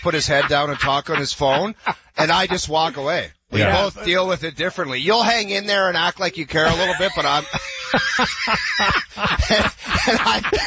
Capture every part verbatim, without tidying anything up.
put his head down and talk on his phone, and I just walk away. We yeah. both deal with it differently. You'll hang in there and act like you care a little bit, but I'm, and, and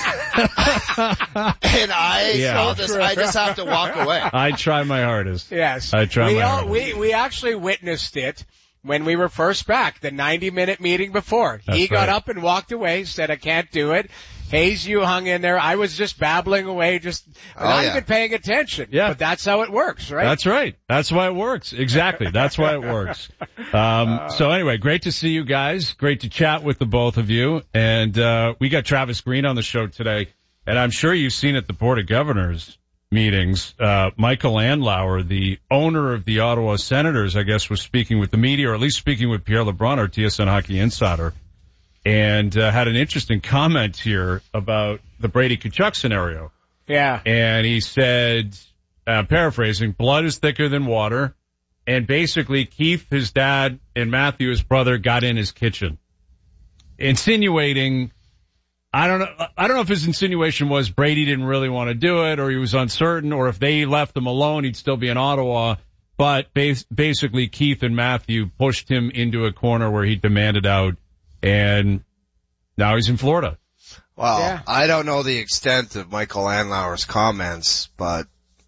I, and I, yeah. I'll just, I just have to walk away. I try my hardest. Yes. I try we my all, hardest. We, we actually witnessed it when we were first back, the ninety minute meeting before. That's he got right. up and walked away, said, I can't do it. Hayes, you hung in there. I was just babbling away, just Oh, not yeah. even paying attention. Yeah. But that's how it works, right? That's right. That's why it works. Exactly. That's why it works. Um, so anyway, great to see you guys. Great to chat with the both of you. And, uh, we got Travis Green on the show today. And I'm sure you've seen at the Board of Governors meetings, uh, Michael Andlauer, the owner of the Ottawa Senators, I guess, was speaking with the media, or at least speaking with Pierre LeBrun, our T S N Hockey Insider, and uh, had an interesting comment here about the Brady Tkachuk scenario. Yeah. And he said, uh, paraphrasing, blood is thicker than water. And basically, Keith, his dad, and Matthew, his brother, got in his kitchen, insinuating, I don't know, I don't know if his insinuation was Brady didn't really want to do it, or he was uncertain, or if they left him alone, he'd still be in Ottawa. But bas- basically, Keith and Matthew pushed him into a corner where he demanded out, and now he's in Florida. Well, Yeah. I don't know the extent of Michael Andlauer's comments, but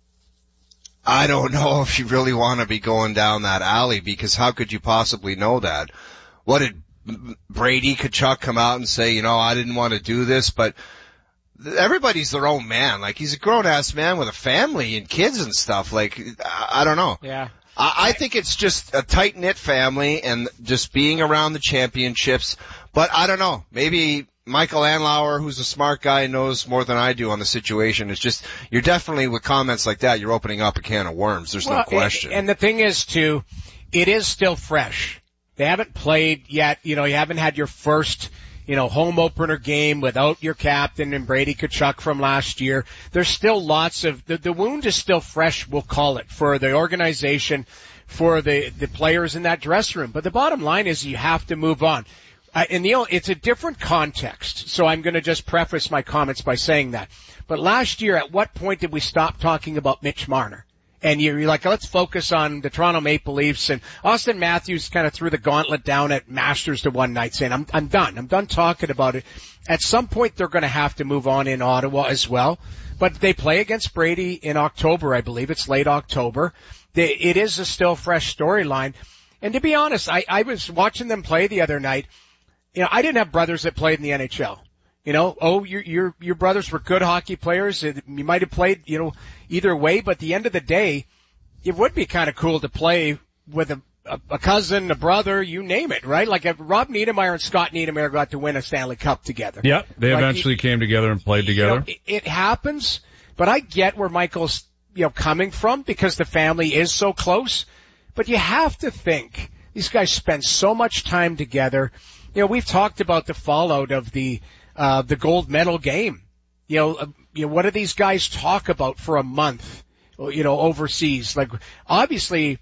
I don't know if you really want to be going down that alley, because how could you possibly know that? What did Brady Tkachuk come out and say, you know, I didn't want to do this, but everybody's their own man. Like, he's a grown-ass man with a family and kids and stuff. Like, I don't know. Yeah. I, I think it's just a tight-knit family and just being around the championships. But I don't know. Maybe Michael Andlauer, who's a smart guy, knows more than I do on the situation. It's just, you're definitely, with comments like that, you're opening up a can of worms. There's Well, no question. And, and the thing is, too, it is still fresh. They haven't played yet. You know, you haven't had your first, you know, home opener game without your captain and Brady Tkachuk from last year. There's still lots of, the, the wound is still fresh, we'll call it, for the organization, for the, the players in that dressing room. But the bottom line is you have to move on. Uh, and Neil, it's a different context, so I'm going to just preface my comments by saying that. But last year, at what point did we stop talking about Mitch Marner? And you're like, let's focus on the Toronto Maple Leafs. And Austin Matthews kind of threw the gauntlet down at Masters to one night, saying, I'm, I'm done. I'm done talking about it. At some point, they're going to have to move on in Ottawa as well. But they play against Brady in October, I believe. It's late October. They, it is a still fresh storyline. And to be honest, I, I was watching them play the other night. You know, I didn't have brothers that played in the N H L. You know, oh, your, your, your brothers were good hockey players. You might have played, you know, either way, but at the end of the day, it would be kind of cool to play with a, a, a cousin, a brother, you name it, right? Like if Rob Niedermeyer and Scott Niedermeyer got to win a Stanley Cup together. Yep, they like, eventually it, came together and played together. You know, it, it happens, but I get where Michael's, you know, coming from because the family is so close. But you have to think, these guys spend so much time together. You know, we've talked about the fallout of the, uh, the gold medal game. You know, uh, you know, what do these guys talk about for a month, you know, overseas? Like, obviously,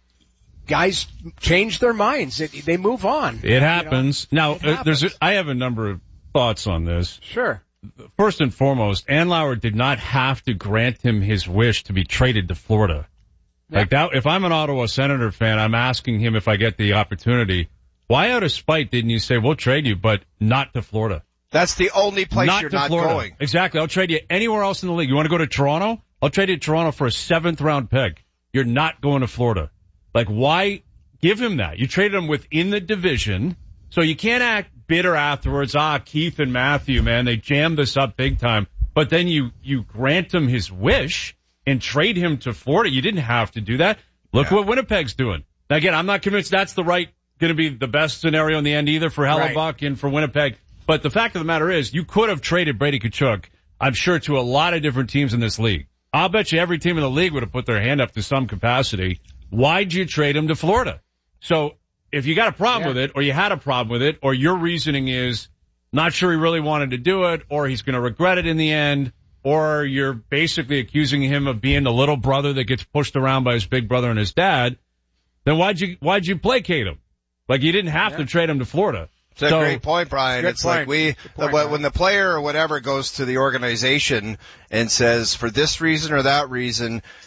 guys change their minds. It, they move on. It happens. You know? Now, It uh, happens. there's a, I have a number of thoughts on this. Sure. First and foremost, Andlauer did not have to grant him his wish to be traded to Florida. Yeah. Like that, if I'm an Ottawa Senator fan, I'm asking him if I get the opportunity, why out of spite didn't you say, we'll trade you, but not to Florida? That's the only place not you're to not Florida. going. Exactly. I'll trade you anywhere else in the league. You want to go to Toronto? I'll trade you to Toronto for a seventh round pick. You're not going to Florida. Like, why give him that? You traded him within the division, so you can't act bitter afterwards. Ah, Keith and Matthew, man, they jammed this up big time. But then you, you grant him his wish and trade him to Florida. You didn't have to do that. Look Yeah. what Winnipeg's doing. Now, again, I'm not convinced that's the right, going to be the best scenario in the end either for Hellebuck Right. and for Winnipeg. But the fact of the matter is, you could have traded Brady Tkachuk, I'm sure, to a lot of different teams in this league. I'll bet you every team in the league would have put their hand up to some capacity. Why'd you trade him to Florida? So if you got a problem Yeah. with it, or you had a problem with it, or your reasoning is not sure he really wanted to do it, or he's going to regret it in the end, or you're basically accusing him of being the little brother that gets pushed around by his big brother and his dad, then why'd you, why'd you placate him? Like, you didn't have Yeah. to trade him to Florida. It's So- a great point, Brian. Good It's point. like we, point, when, when the player or whatever goes to the organization and says, for this reason or that reason,